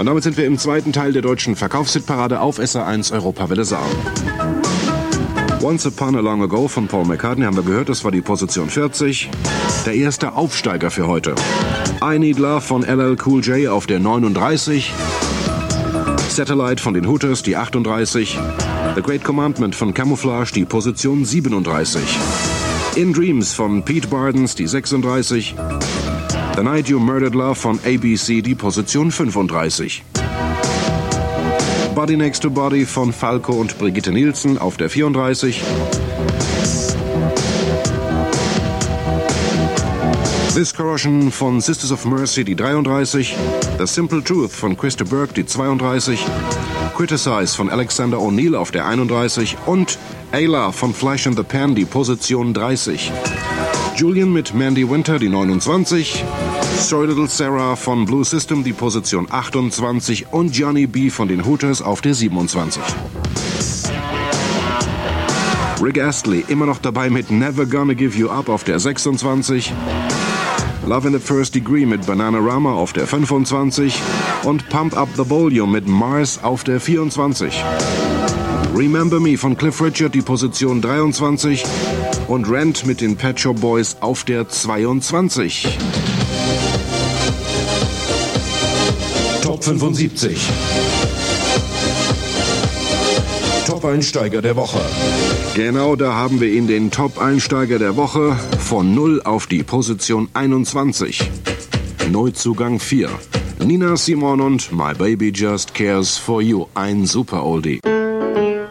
Und damit sind wir im zweiten Teil der deutschen Verkaufshitparade auf SR1 Europawelle Saar. Once Upon a Long Ago von Paul McCartney haben wir gehört, das war die Position 40. Der erste Aufsteiger für heute. I Need Love von LL Cool J auf der 39. Satellite von den Hooters, die 38. The Great Commandment von Camouflage, die Position 37. In Dreams von Pete Bardens, die 36. The Night You Murdered Love von ABC, die Position 35. Body Next to Body von Falco und Brigitte Nielsen auf der 34. This Corrosion von Sisters of Mercy, die 33. The Simple Truth von Christa Burke, die 32. Criticize von Alexander O'Neill auf der 31. Und Ayla von Flash and the Pan, die Position 30. Julian mit Mandy Winter, die 29. Sorry Little Sarah von Blue System, die Position 28. Und Johnny B von den Hooters auf der 27. Rick Astley immer noch dabei mit Never Gonna Give You Up auf der 26. Love in the First Degree mit Bananarama auf der 25. Und Pump Up the Volume mit Mars auf der 24. Remember Me von Cliff Richard, die Position 23. Und Rent mit den Pet Shop Boys auf der 22. Top 75. Top-Einsteiger der Woche. Genau, da haben wir ihn, den Top-Einsteiger der Woche, von 0 auf die Position 21. Neuzugang 4. Nina Simone und My Baby Just Cares For You, ein Super-Oldie.